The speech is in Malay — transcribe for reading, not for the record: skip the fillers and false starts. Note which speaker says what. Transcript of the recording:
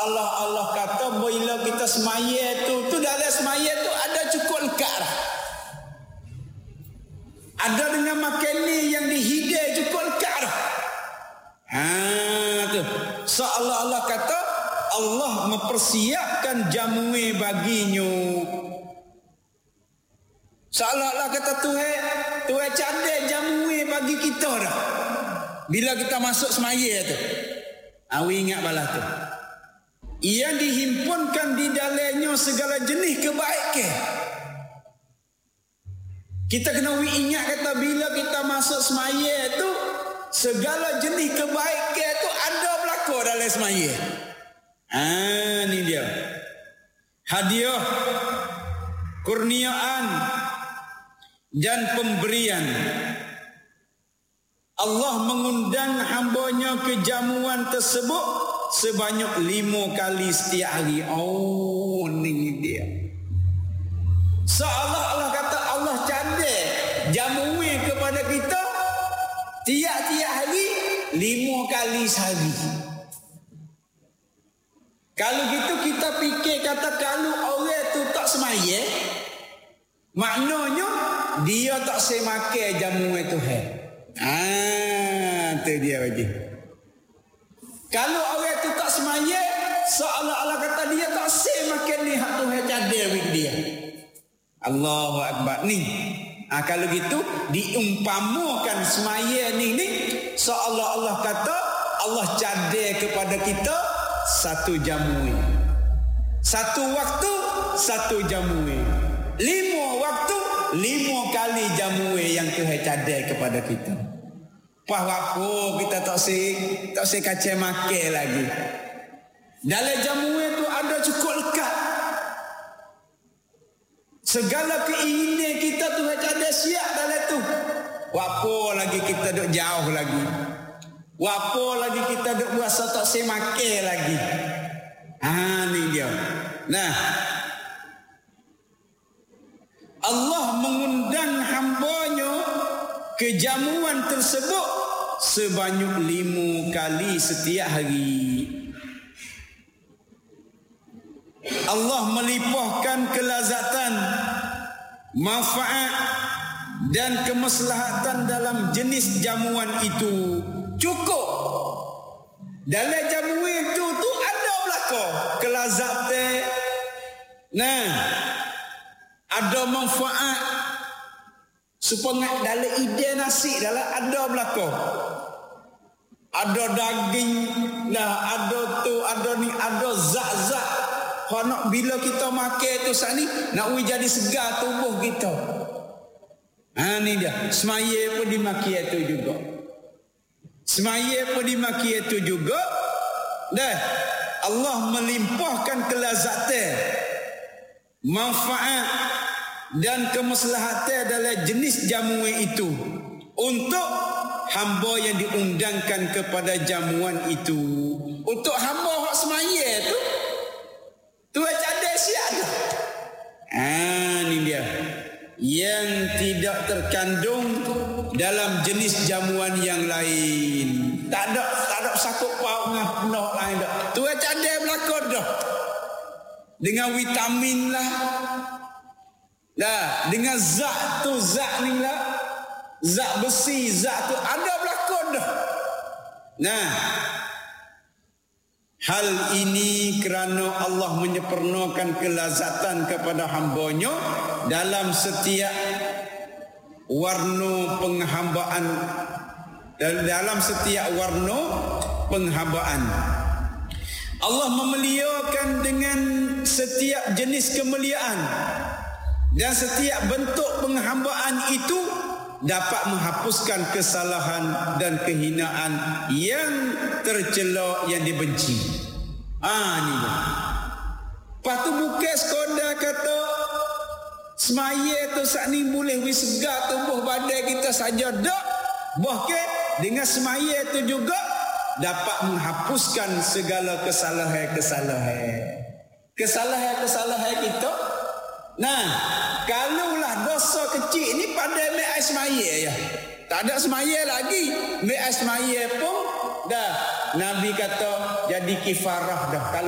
Speaker 1: Allah kata bila kita semaya tu dalam semaya tu ada cukup lekat dah. Ada dengan makan ni yang dihidai cukup lekat dah. Tu. So Allah kata Allah mempersiapkan jamu baginya. Seolah-olah kata Tuhan cadai jamu bagi kita dah. Bila kita masuk semaya tu. Awi ingat balas tu. Yang dihimpunkan di dalamnya segala jenis kebaikan. Kita kena ingat kata bila kita masuk semaya tu segala jenis kebaikan tu ada berlaku dalam semaya. Ni dia. Hadiah, kurniaan dan pemberian. Allah mengundang hambanya ke jamuan tersebut sebanyak 5 kali setiap hari. Ni dia. Seolah-olah kata Allah cadai jamuan kepada kita tiap-tiap hari 5 kali sehari. Kalau gitu kita fikir kata kalau orang tu tak semaya, maknanya dia tak semakan jamuan Tuhan. Tu dia bagi. Kalau orang tu tak semaya, seolah-olah kata dia tak semakan ni hak Tuhan cadai bagi dia. Allahu Akbar ni. Kalau gitu diumpamakan semaya ni seolah-olah kata Allah cadai kepada kita satu jamuan. Satu waktu satu jamuan. 5 waktu 5 kali jamuan yang Tuhan cadai kepada kita. Pas apa kita tak se kacau makan lagi. Dalam jamuan tu ada cukup lekat. Segala keinginan kita Tuhan cadai siap dalam tu. Apa lagi kita duk jauh lagi. Apa lagi kita duk berasa tak se makan lagi. Ni dia. Nah, Allah mengundang hambanya ke jamuan tersebut sebanyak 5 kali setiap hari. Allah melipahkan kelazatan, manfaat dan kemaslahatan dalam jenis jamuan itu. Cukup. Dalam jamuan itu tu ada belaka kelazatan. Nah, ada manfaat. Supaya dalam ide nasi dalam ada belaka. Ada daging lah, ada tu, ada ni, ada zat-zat. Kalau bila kita makan tu saat ni nak jadi segar tubuh kita. Ni dia. Semaya pun dimakan tu juga. Semaya pun dimakan tu juga. Dah Allah melimpahkan kelazatan, manfaat dan kemaslahatan dalam jenis jamuan itu untuk hamba yang diundangkan kepada jamuan itu. Untuk hamba hak semaya tu Tuhan cadai siap tu. Ni dia. Yang tidak terkandung dalam jenis jamuan yang lain. Tak ada sakut pauk dengan penuh lain dah. Tuhan cadai belakang dah. Dengan vitamin lah. Dah, dengan zat tu, zat ni lah. Zat besi, zat tu ada belakang dah. Nah, hal ini kerana Allah menyempurnakan kelazatan kepada hambanya dalam setiap warna penghambaan. Dalam setiap warna penghambaan. Allah memuliakan dengan setiap jenis kemuliaan. Dan setiap bentuk penghambaan itu dapat menghapuskan kesalahan dan kehinaan yang tercela, yang dibenci. Ni dia. Lepas tu bukan sekadar kata semaya tu saat ni boleh segar tubuh badan kita saja. Tak. Bahkan dengan semaya tu juga dapat menghapuskan segala kesalahan kita. Nah, kalaulah dosa kecil ni pada ambil air semaya ya. Tak ada semaya lagi. Ambil air semaya pun dah Nabi kata jadi kifarah dah.